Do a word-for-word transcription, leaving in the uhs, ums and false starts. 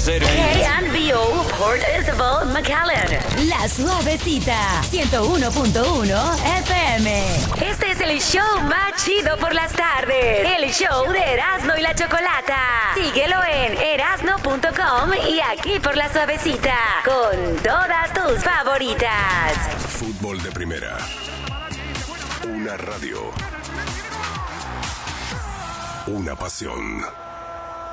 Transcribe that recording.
cero. K B O Port Isabel, McAllen. La Suavecita, ciento uno punto uno F M. Este es el show más chido por las tardes. El show de Erasmo y la Chocolata. Síguelo en erasmo punto com y aquí por La Suavecita. Con todas tus favoritas. Fútbol de primera. Una radio. Una pasión.